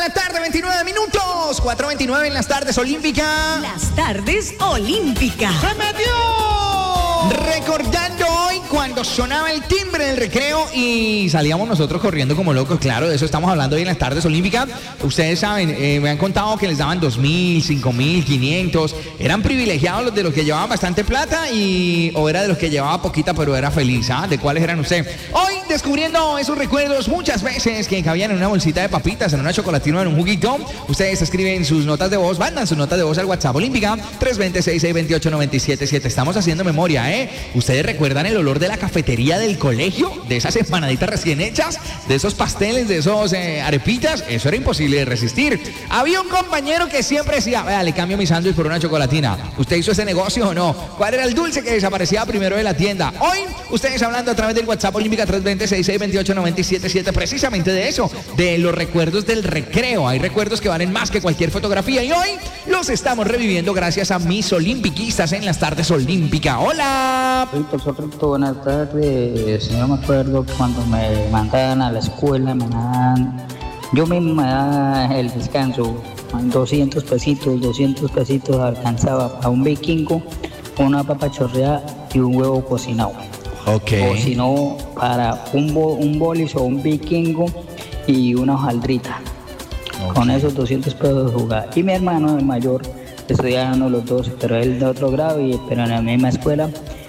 la tarde, 29 minutos. 4:29 en las tardes olímpicas. Las tardes olímpicas. ¡Se metió! Recordando hoy cuando sonaba el timbre del recreo y salíamos nosotros corriendo como locos. Claro, de eso estamos hablando hoy en las tardes olímpicas. Ustedes saben, me han contado que les daban 2.000, 5.500. Eran privilegiados los de los que llevaban bastante plata o era de los que llevaba poquita pero era feliz. ¿Ah? ¿De cuáles eran ustedes? Hoy descubriendo esos recuerdos muchas veces que cabían en una bolsita de papitas, en una chocolatina o en un juguito. Ustedes escriben sus notas de voz, mandan sus notas de voz al WhatsApp Olímpica 320-6628-977. Estamos haciendo memoria, ¿eh? ¿Ustedes recuerdan el olor de la cafetería del colegio? De esas empanaditas recién hechas, de esos pasteles, de esos arepitas. Eso era imposible de resistir. Había un compañero que siempre decía, vea, le cambio mi sándwich por una chocolatina. ¿Usted hizo ese negocio o no? ¿Cuál era el dulce que desaparecía primero de la tienda? Hoy, ustedes hablando a través del WhatsApp Olímpica 320-6628-977, precisamente de eso, de los recuerdos del recreo. Hay recuerdos que valen más que cualquier fotografía y hoy los estamos reviviendo gracias a mis olimpiquistas en las tardes olímpicas. ¡Hola! Rito, buenas tardes. Yo me acuerdo cuando me mandaban a la escuela, yo mismo me daba el descanso, 200 pesitos alcanzaba para un vikingo, una papa chorreada y un huevo cocinado. Okay. O si no, para un bolis o un vikingo y una hojaldrita. Okay. Con esos 200 pesos jugar. Y mi hermano, el mayor, estudiaban los dos, pero él de otro grado, pero en la misma escuela.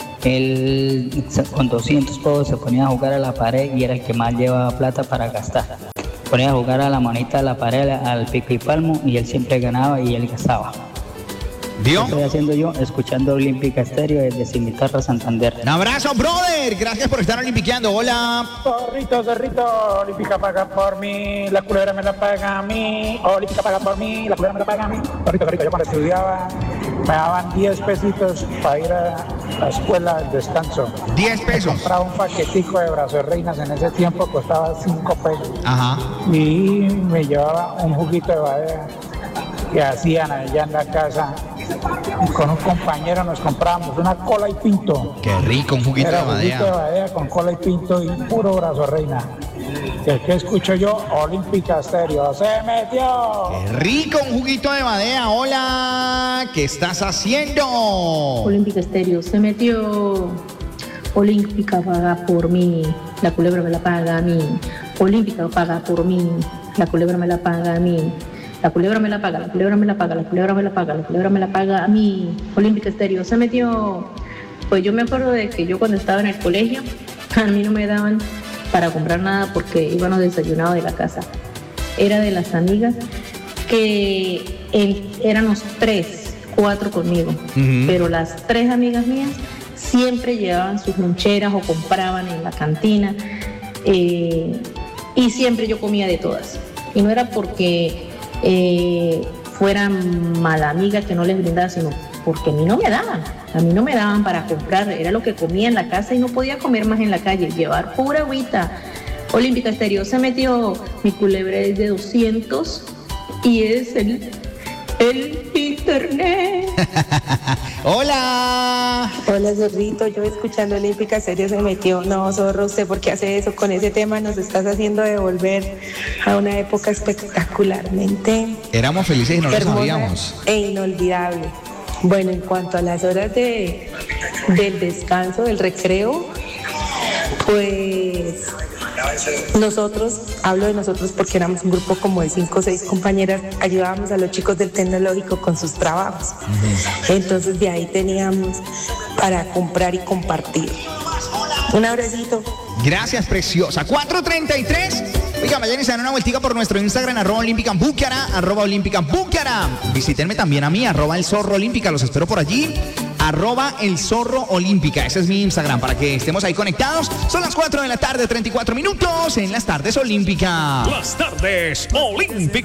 Él con 200 pesos se ponía a jugar a la pared y era el que más llevaba plata para gastar. Ponía a jugar a la monita de la pared, al pico y palmo, y él siempre ganaba y él gastaba. ¿Vio? ¿Qué estoy haciendo yo? Escuchando Olímpica Estéreo desde Cimitarra, Santander. Un abrazo, brother. Gracias por estar olimpiqueando. Hola. Zorrito, Olímpica paga por mí, la culebra me la paga a mí. Olímpica paga por mí, la culebra me la paga a mí. Zorrito, yo cuando estudiaba me daban 10 pesitos para ir a la escuela al descanso. 10 pesos. Compraba un paquetico de brazos reinas, en ese tiempo costaba 5 pesos. Ajá. Y me llevaba un juguito de badea que hacían allá en la casa. Y con un compañero nos comprábamos una cola y pinto. Qué rico, un juguito de badea. Un juguito de badea con cola y pinto y puro brazo reina. El que escucho yo, Olímpica Estéreo, se metió. Qué rico, un juguito de badea. Hola, ¿qué estás haciendo? Olímpica Estéreo, se metió. Olímpica paga por mí, la culebra me la paga a mí. Olímpica paga por mí, la culebra me la paga a mí. La culebra me la paga, la culebra me la paga, la culebra me la paga, la culebra me la paga a mí. Olímpica Estéreo, se metió. Pues yo me acuerdo de que yo cuando estaba en el colegio, a mí no me daban para comprar nada porque íbamos desayunados de la casa. Era de las amigas que éramos 3, 4 conmigo, pero las 3 amigas mías siempre llevaban sus loncheras o compraban en la cantina y siempre yo comía de todas. Y no era porque fueran mala amiga que no les brindaba, sino porque a mí no me daban para comprar, era lo que comía en la casa y no podía comer más en la calle, llevar pura agüita. Olímpica Estéreo, se metió. Mi culebra es de 200 y es el internet. Hola. Hola, Zorrito, yo escuchando Olímpica Estéreo se metió. No, Zorro, ¿usted por qué hace eso? Con ese tema nos estás haciendo devolver a una época espectacularmente éramos felices y no lo sabíamos. E inolvidable. Bueno, en cuanto a las horas del descanso, del recreo, pues hablo de nosotros porque éramos un grupo como de 5 o 6 compañeras, ayudábamos a los chicos del tecnológico con sus trabajos. Entonces de ahí teníamos para comprar y compartir. Un abracito. Gracias, preciosa. 4:33. Oiga, vayan y se dan una vueltica por nuestro Instagram, @Olímpica_Búcara. Visítenme también a mí, @ElZorroOlímpica. Los espero por allí. @ElZorroOlímpica. Ese es mi Instagram para que estemos ahí conectados. Son las 4 de la tarde, 34 minutos en las tardes olímpicas. Las tardes olímpicas.